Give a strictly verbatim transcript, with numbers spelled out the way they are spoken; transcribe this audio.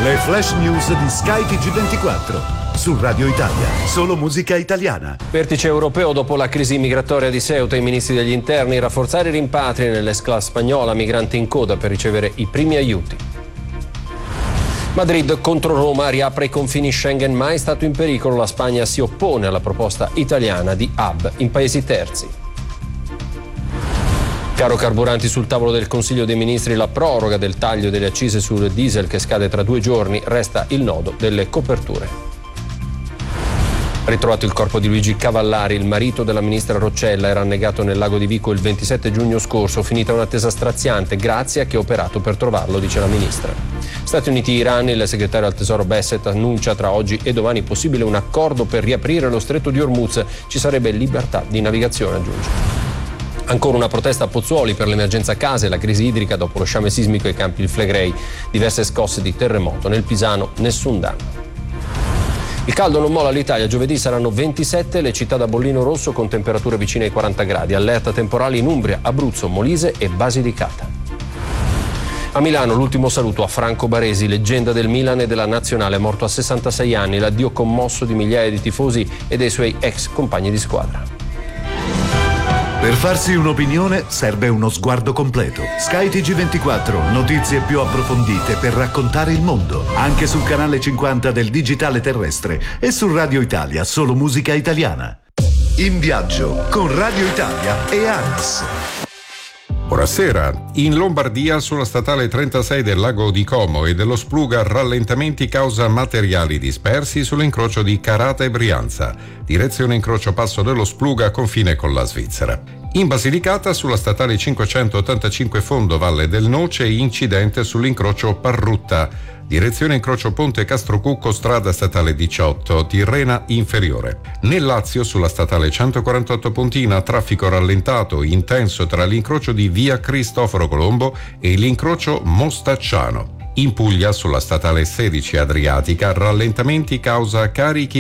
Le flash news di Sky T G ventiquattro. Su Radio Italia, solo musica italiana. Vertice europeo dopo la crisi migratoria di Ceuta, i ministri degli interni rafforzare i rimpatri nell'esclave spagnola, migranti in coda per ricevere i primi aiuti. Madrid contro Roma, riapre i confini Schengen, mai stato in pericolo, la Spagna si oppone alla proposta italiana di hub in paesi terzi. Caro carburanti sul tavolo del Consiglio dei Ministri, la proroga del taglio delle accise sul diesel che scade tra due giorni, resta il nodo delle coperture. Ritrovato il corpo di Luigi Cavallari, il marito della ministra Roccella, era annegato nel lago di Vico il ventisette giugno scorso, finita un'attesa straziante grazie a chi ha operato per trovarlo, dice la ministra. Stati Uniti e Iran, il segretario al Tesoro Bassett annuncia tra oggi e domani possibile un accordo per riaprire lo stretto di Hormuz, ci sarebbe libertà di navigazione, aggiunge. Ancora una protesta a Pozzuoli per l'emergenza case e la crisi idrica dopo lo sciame sismico ai Campi il Flegrei. Diverse scosse di terremoto, nel Pisano nessun danno. Il caldo non molla l'Italia, giovedì saranno ventisette le città da bollino rosso con temperature vicine ai quaranta gradi. Allerta temporali in Umbria, Abruzzo, Molise e Basilicata. A Milano l'ultimo saluto a Franco Baresi, leggenda del Milan e della Nazionale, morto a sessantasei anni, l'addio commosso di migliaia di tifosi e dei suoi ex compagni di squadra. Per farsi un'opinione serve uno sguardo completo. Sky T G ventiquattro, notizie più approfondite per raccontare il mondo. Anche sul canale cinquanta del digitale terrestre e su Radio Italia, solo musica italiana. In viaggio con Radio Italia e A N S. Buonasera. In Lombardia, sulla statale trentasei del lago di Como e dello Spluga, rallentamenti causa materiali dispersi sull'incrocio di Carata e Brianza, direzione incrocio passo dello Spluga, confine con la Svizzera. In Basilicata, sulla statale cinquecentottantacinque Fondo Valle del Noce, incidente sull'incrocio Parrutta, direzione incrocio Ponte Castrocucco, strada statale diciotto, Tirrena inferiore. Nel Lazio, sulla statale centoquarantotto Pontina, traffico rallentato intenso tra l'incrocio di via Cristoforo Colombo e l'incrocio Mostacciano. In Puglia, sulla statale sedici Adriatica, rallentamenti causa carichi